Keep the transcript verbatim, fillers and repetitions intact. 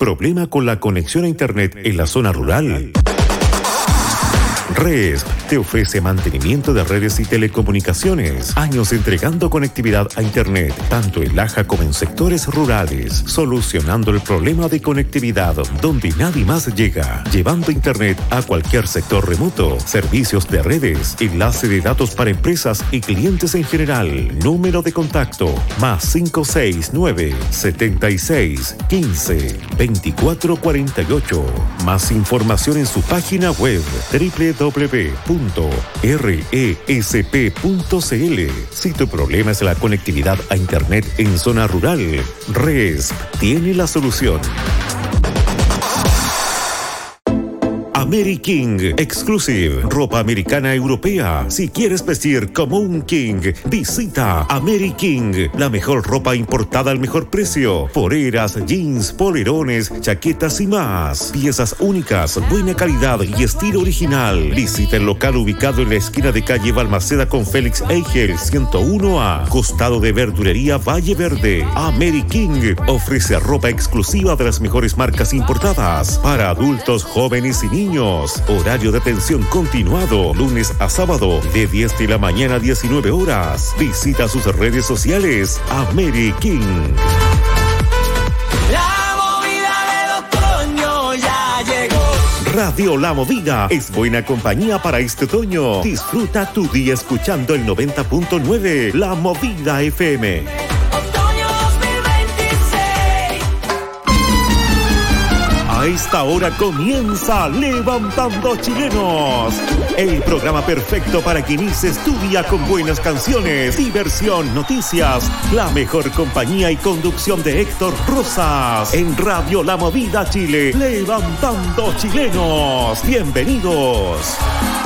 ¿Problema con la conexión a Internet en la zona rural? RESP te ofrece mantenimiento de redes y telecomunicaciones. Años entregando conectividad a Internet, tanto en Laja como en sectores rurales, solucionando el problema de conectividad donde nadie más llega, llevando Internet a cualquier sector remoto, servicios de redes, enlace de datos para empresas y clientes en general. Número de contacto, más cinco seis nueve, setenta y seis, quince, veinticuatro cuarenta y ocho. Más información en su página web, doble u doble u doble u punto resp punto c l. Si tu problema es la conectividad a Internet en zona rural, RESP tiene la solución. Ameriking Exclusive, ropa americana europea. Si quieres vestir como un king, visita Ameriking, la mejor ropa importada al mejor precio. Poleras, jeans, polerones, chaquetas y más. Piezas únicas, buena calidad y estilo original. Visita el local ubicado en la esquina de calle Balmaceda con Félix Eigel ciento uno A, costado de verdulería Valle Verde. Ameriking ofrece ropa exclusiva de las mejores marcas importadas para adultos, jóvenes y niños. Horario de atención continuado, lunes a sábado, de diez de la mañana a diecinueve horas. Visita sus redes sociales, Ameriking. La movida del otoño ya llegó. Radio La Movida es buena compañía para este otoño. Disfruta tu día escuchando el noventa punto nueve, La Movida F M. A esta hora comienza Levantando Chilenos, el programa perfecto para que inicies tu día con buenas canciones, diversión, noticias, la mejor compañía y conducción de Héctor Rosas en Radio La Movida Chile. Levantando Chilenos, bienvenidos.